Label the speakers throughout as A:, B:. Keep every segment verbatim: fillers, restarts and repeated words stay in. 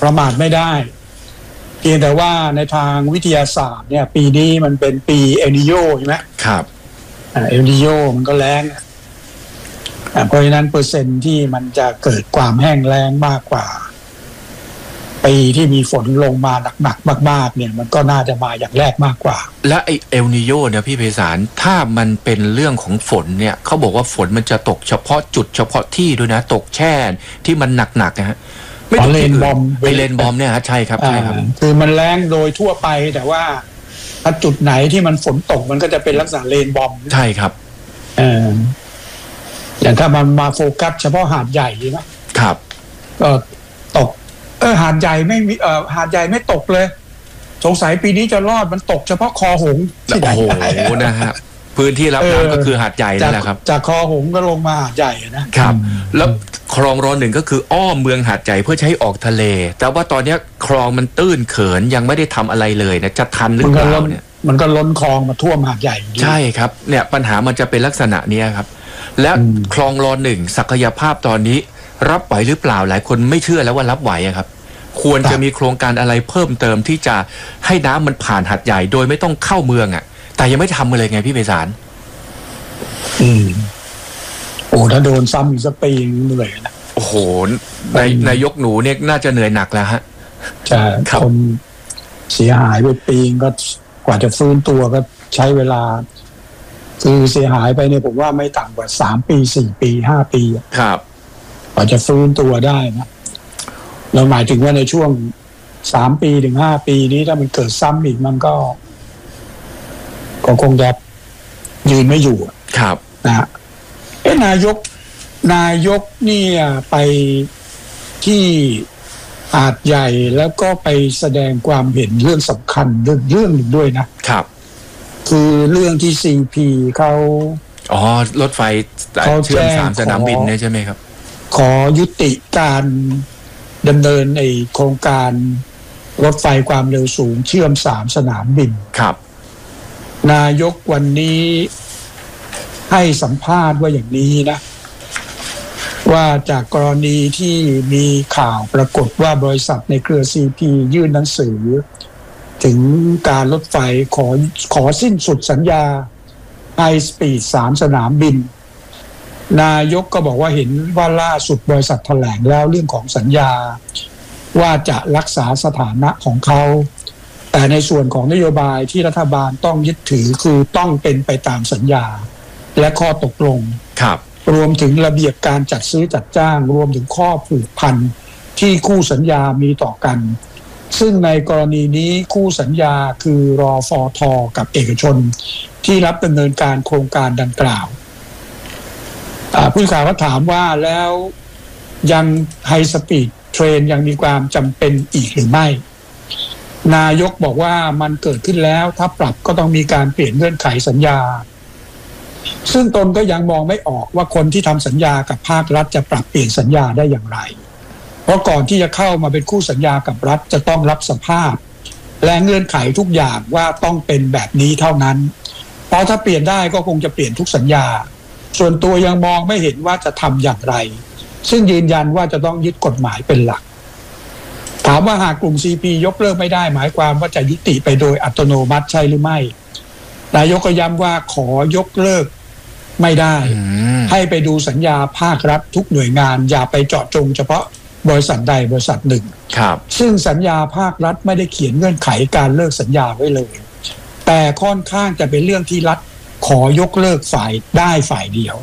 A: ประมาทไม่ได้เพียงแต่ว่าในทางวิทยาศาสตร์เนี่ยปีนี้มันเป็นปีเอลนิโญใช่ไหม
B: ครับ
A: เอลนิโญมันก็แล้งเพราะฉะนั้นเปอร์เซ็นต์ที่มันจะเกิดความแห้งแล้งมากกว่าปีที่มีฝนลงมาหนักๆมากๆเนี่ยมันก็น่าจะมาอย่างแรกมากกว่า
B: และไอเอลนิโญเนี่ยพี่ไพศาลถ้ามันเป็นเรื่องของฝนเนี่ยเขาบอกว่าฝนมันจะตกเฉพาะจุดเฉพาะที่ด้วยนะตกแช่ที่มันหนักๆนะฮะ
A: ไม่ตกที่อื่น
B: ไอเลนบอมเนี่ยฮะใช่ครับใช่ครับ
A: คือมันแล้งโดยทั่วไปแต่ว่าถ้าจุดไหนที่มันฝนตกมันก็จะเป็นลักษณะเลนบอม
B: ใช่ครับ
A: เอออย่างถ้ามันมาโฟกัสเฉพาะหาดใหญ่นะครับก็ตกเออหาดใหญ่ไม่มีเออหาดใหญ่ไม่ตกเลยสงสัยปีนี้จะรอดมันตกเฉพาะคอหง
B: ที่ไหนโอ้โหนะฮะพื้นที่รับน้ำก็คือหาดใหญ่นั่นแหละครับ
A: จากคอหงก็ลงมาหาดใหญ่
B: นะครับแล้วคลองรอหนึ่งก็คืออ้อมเมืองหาดใหญ่เพื่อใช้ออกทะเลแต่ว่าตอนนี้คลองมันตื้นเขินยังไม่ได้ทำอะไรเลยนะจะทันหรือเปล่าเนี่ย
A: มันก็ล้นคลองมาท่วมหาดใหญ่
B: ใช่ครับเนี่ยปัญหามันจะเป็นลักษณะนี้ครับและคลองรอหนึ่งศักยภาพตอนนี้รับไหวหรือเปล่าหลายคนไม่เชื่อแล้วว่ารับไหวครับควรจะมีโครงการอะไรเพิ่มเติมที่จะให้น้ำมันผ่านหาดใหญ่โดยไม่ต้องเข้าเมืองอ่ะแต่ยังไม่ทำเลยไงพี่ไพศาล
A: อืมโอ้ถ้าโดนซ้ำอีกสักปีเหนื่อยนะ
B: โอ้โหในนายกหนูเนี่ยน่าจะเหนื่อยหนักแล้วฮะ
A: ใช่คนเสียหายไปปีก็กว่าจะฟื้นตัวก็ใช้เวลาคือเสียหายไปเนี่ยผมว่าไม่ต่ำกว่าสามปีสี่ปีห้าปี
B: ครับ
A: กว่าจะฟื้นตัวได้นะเราหมายถึงว่าในช่วงสามปีถึงห้าปีนี้ถ้ามันเกิดซ้ำอีกมันก็ก็คงจะยืนไม่อยู่
B: ครับ
A: นะเอ๊ะนายกนายกเนี่ยไปที่หาดใหญ่แล้วก็ไปแสดงความเห็นเรื่องสำคัญเรื่องเรื่องหนึ่งด้วยนะครับคือเรื่องที่ ซี พี เขา
B: อ๋อรถไฟเชื่อมสามสนามบินเนี่ยใช่ไหมครับ
A: ขอยุติการดำเนินในโครงการรถไฟความเร็วสูงเชื่อมสามสนามบิน
B: ครับ
A: นายกวันนี้ให้สัมภาษณ์ว่าอย่างนี้นะว่าจากกรณีที่มีข่าวปรากฏว่าบริษัทในเครือ ซี พี ยื่นหนังสือถึงการรถไฟขอขอสิ้นสุดสัญญาไฮสปีดสามสนามบินนายกก็บอกว่าเห็นว่าล่าสุดบริษัทแถลงแล้วเรื่องของสัญญาว่าจะรักษาสถานะของเขาแต่ในส่วนของนโยบายที่รัฐบาลต้องยึดถือคือต้องเป็นไปตามสัญญาและข้อตกลง
B: ครับ
A: รวมถึงระเบียบการจัดซื้อจัดจ้างรวมถึงข้อผูกพันที่คู่สัญญามีต่อกันซึ่งในกรณีนี้คู่สัญญาคือรอฟท.กับเอกชนที่รับดำเนินการโครงการดังกล่าวผู้สื่อข่าวก็ถามว่าแล้วยังไฮสปีดเทรนยังมีความจำเป็นอีกหรือไม่นายกบอกว่ามันเกิดขึ้นแล้วถ้าปรับก็ต้องมีการเปลี่ยนเงื่อนไขสัญญาซึ่งตนก็ยังมองไม่ออกว่าคนที่ทำสัญญากับภาครัฐจะปรับเปลี่ยนสัญญาได้อย่างไรเพราะก่อนที่จะเข้ามาเป็นคู่สัญญากับรัฐจะต้องรับสภาพและเงื่อนไขทุกอย่างว่าต้องเป็นแบบนี้เท่านั้นเพราะถ้าเปลี่ยนได้ก็คงจะเปลี่ยนทุกสัญญาส่วนตัวยังมองไม่เห็นว่าจะทำอย่างไรซึ่งยืนยันว่าจะต้องยึดกฎหมายเป็นหลักถามว่าหากกลุ่ม ซี พี ยกเลิกไม่ได้หมายความว่าจะยุติไปโดยอัตโนมัติใช่หรือไม่นายกก็ย้ำว่าขอยกเลิกไม่ได้ให้ไปดูสัญญาภาครัฐทุกหน่วยงานอย่าไปเจาะจงเฉพาะบริษัทใดบริษัทหนึ่งซึ่งสัญญาภาครัฐไม่ได้เขียนเงื่อนไขการเลิกสัญญาไว้เลยแต่ค่อนข้างจะเป็นเรื่องที่รัฐขอยกเลิกฝ่ายได้ฝ่ายเดียว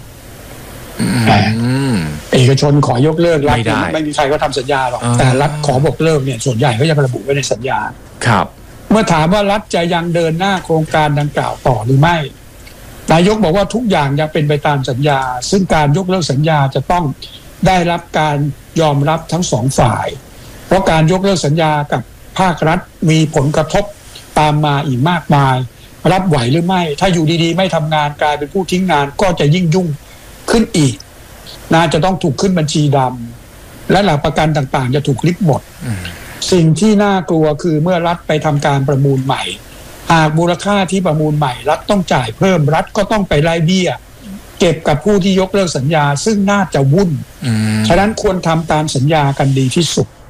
A: เอกชนขอยกเลิกรัฐไม่มีใครก็ทำสัญญาหรอกแต่รัฐขอบอกเลิกเนี่ยส่วนใหญ่ก็จะระบุไว้ในสัญญา
B: ครับ
A: เมื่อถามว่ารัฐจะยังเดินหน้าโครงการดังกล่าวต่อหรือไม่นายกบอกว่าทุกอย่างยังเป็นไปตามสัญญาซึ่งการยกเลิกสัญญาจะต้องได้รับการยอมรับทั้งสองฝ่ายเพราะการยกเลิกสัญญากับภาครัฐมีผลกระทบตามมาอีกมากมายรับไหวหรือไม่ถ้าอยู่ดีๆไม่ทำงานกลายเป็นผู้ทิ้งงานก็จะยิ่งยุ่งขึ้นอีกน่าจะต้องถูกขึ้นบัญชีดำและหลักประกันต่างๆจะถูกลิบหมดสิ่งที่น่ากลัวคือเมื่อรัฐไปทำการประมูลใหม่หากมูลค่าที่ประมูลใหม่รัฐต้องจ่ายเพิ่มรัฐก็ต้องไปไล่เบี้ยเก็บกับผู้ที่ยกเลิกสัญญาซึ่งน่าจะวุ่นฉะนั้นควรทำตามสัญญากันดีที่สุด